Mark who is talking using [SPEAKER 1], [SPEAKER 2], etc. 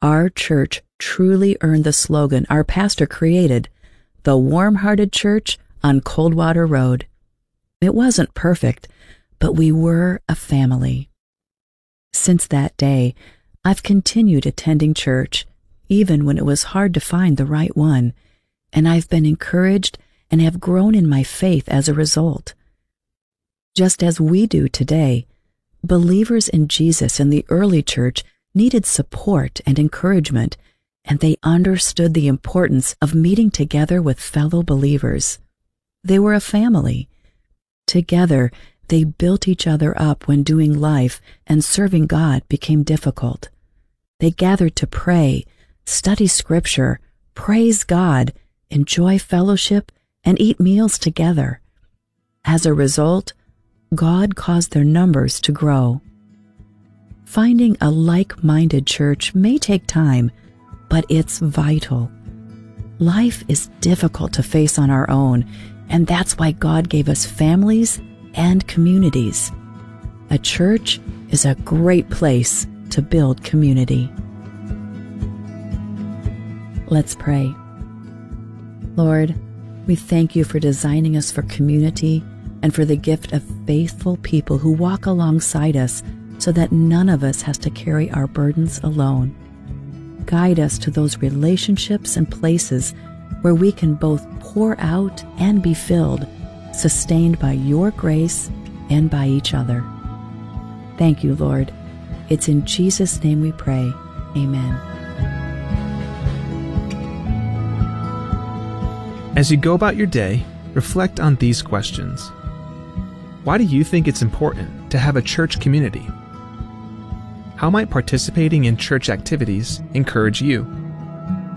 [SPEAKER 1] Our church truly earned the slogan our pastor created, the warm-hearted church on Coldwater Road. It wasn't perfect, but we were a family. Since that day, I've continued attending church, even when it was hard to find the right one, and I've been encouraged and have grown in my faith as a result. Just as we do today, believers in Jesus in the early church needed support and encouragement, and they understood the importance of meeting together with fellow believers. They were a family. Together, they built each other up when doing life and serving God became difficult. They gathered to pray, study Scripture, praise God, enjoy fellowship, and eat meals together. As a result, God caused their numbers to grow. Finding a like-minded church may take time, but it's vital. Life is difficult to face on our own, and that's why God gave us families and communities. A church is a great place to build community. Let's pray. Lord, we thank you for designing us for community and for the gift of faithful people who walk alongside us so that none of us has to carry our burdens alone. Guide us to those relationships and places where we can both pour out and be filled, sustained by your grace and by each other. Thank you, Lord. It's in Jesus' name we pray. Amen.
[SPEAKER 2] As you go about your day, reflect on these questions. Why do you think it's important to have a church community? How might participating in church activities encourage you?